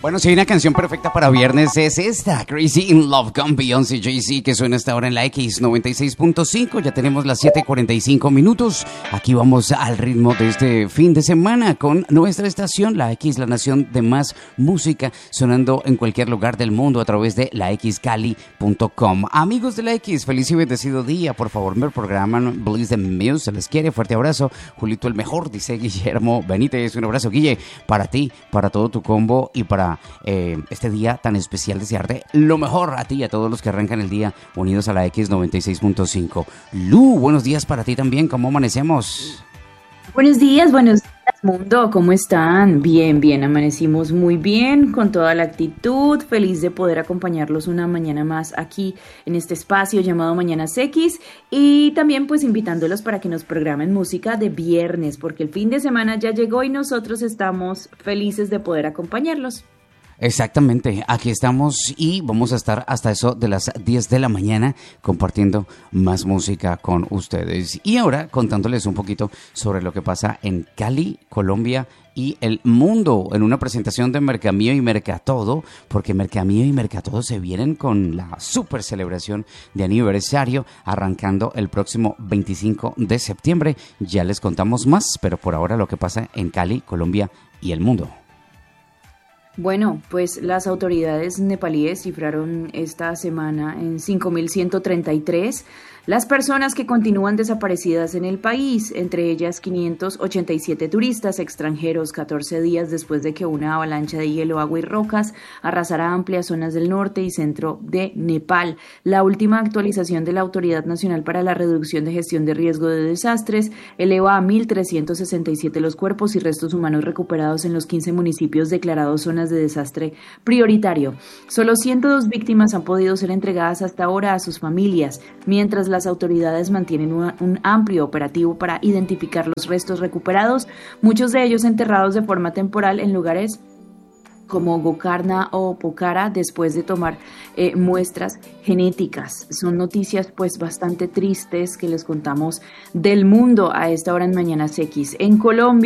Bueno, si hay una canción perfecta para viernes es esta, Crazy in Love con Beyoncé Jay-Z, que suena hasta ahora en la X96.5. Ya tenemos las 7:45 minutos. Aquí vamos al ritmo de este fin de semana con nuestra estación, la X, la nación de más música, sonando en cualquier lugar del mundo a través de laxcali.com. Amigos de la X, feliz y bendecido día. Por favor, me programan Bliss the Muse. Se les quiere. Fuerte abrazo. Julito el mejor, dice Guillermo Benítez. Un abrazo, Guille, para ti, para todo tu combo y para este día tan especial. Desearte lo mejor a ti y a todos los que arrancan el día unidos a la X96.5. Lu, buenos días para ti también. ¿Cómo amanecemos? Buenos días, mundo. ¿Cómo están? Bien, amanecimos muy bien, con toda la actitud, feliz de poder acompañarlos una mañana más aquí en este espacio llamado Mañanas X, y también pues invitándolos para que nos programen música de viernes, porque el fin de semana ya llegó y nosotros estamos felices de poder acompañarlos. Exactamente, aquí estamos y vamos a estar hasta eso de las 10 de la mañana compartiendo más música con ustedes. Y ahora contándoles un poquito sobre lo que pasa en Cali, Colombia y el mundo, en una presentación de Mercamío y Mercatodo, porque Mercamío y Mercatodo se vienen con la super celebración de aniversario arrancando el próximo 25 de septiembre. Ya les contamos más, pero por ahora lo que pasa en Cali, Colombia y el mundo. Bueno, pues las autoridades nepalíes cifraron esta semana en 5.133 las personas que continúan desaparecidas en el país, entre ellas 587 turistas extranjeros, 14 días después de que una avalancha de hielo, agua y rocas arrasara amplias zonas del norte y centro de Nepal. La última actualización de la Autoridad Nacional para la Reducción de Gestión de Riesgo de Desastres eleva a 1.367 los cuerpos y restos humanos recuperados en los 15 municipios declarados zonas de desastre prioritario. Solo 102 víctimas han podido ser entregadas hasta ahora a sus familias, mientras las autoridades mantienen un amplio operativo para identificar los restos recuperados, muchos de ellos enterrados de forma temporal en lugares como Gokarna o Pokhara, después de tomar muestras genéticas. Son noticias pues bastante tristes que les contamos del mundo a esta hora en Mañanas X. En Colombia,